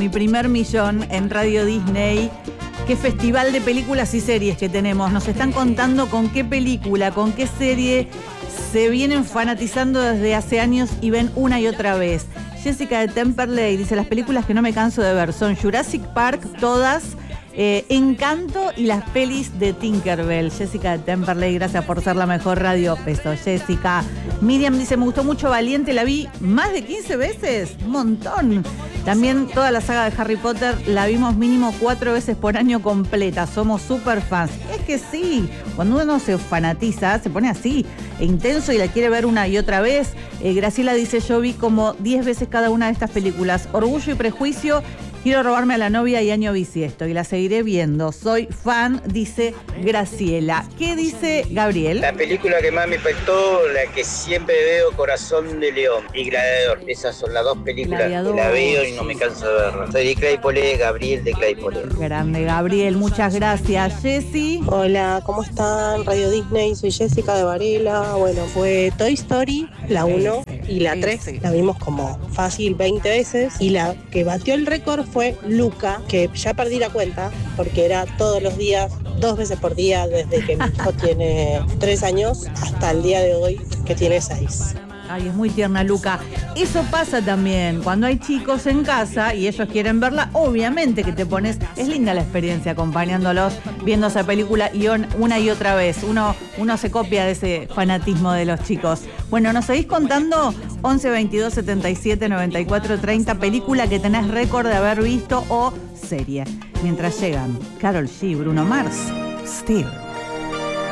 mi primer millón en Radio Disney. Qué festival de películas y series que tenemos. Nos están contando con qué película, con qué serie se vienen fanatizando desde hace años y ven una y otra vez. Jessica de Temperley dice: las películas que no me canso de ver son Jurassic Park, todas, Encanto y las pelis de Tinkerbell. Jessica de Temperley, gracias por ser la mejor radio. Beso, Jessica. Miriam dice: me gustó mucho Valiente, la vi más de 15 veces, un montón. También toda la saga de Harry Potter la vimos mínimo 4 veces por año completa, somos súper fans. Es que sí, cuando uno se fanatiza, se pone así, intenso y la quiere ver una y otra vez. Graciela dice: yo vi como 10 veces cada una de estas películas. Orgullo y Prejuicio, Quiero robarme a la novia y año bisiesto, y la seguiré viendo. Soy fan, dice Graciela. ¿Qué dice Gabriel? La película que más me impactó, la que siempre veo, Corazón de León y Gladiador. Esas son las dos películas Gladiador, que la veo y no me canso de verla. Soy de Claypole, Gabriel de Claypole. Grande Gabriel, muchas gracias. Jessy. Hola, ¿cómo están? Radio Disney, soy Jessica de Varela. Bueno, fue Toy Story, la 1 y la 3. La vimos como fácil 20 veces. Y la que batió el récord fue Luca, que ya perdí la cuenta porque era todos los días, 2 veces por día, desde que mi hijo tiene 3 años hasta el día de hoy que tiene 6. Ay, es muy tierna Luca. Eso pasa también cuando hay chicos en casa y ellos quieren verla, obviamente que te pones, es linda la experiencia acompañándolos, viendo esa película y una y otra vez. Uno se copia de ese fanatismo de los chicos. Bueno, ¿nos seguís contando? 11 22 77 94 30, película que tenés récord de haber visto o serie. Mientras llegan Karol G, Bruno Mars, Steve.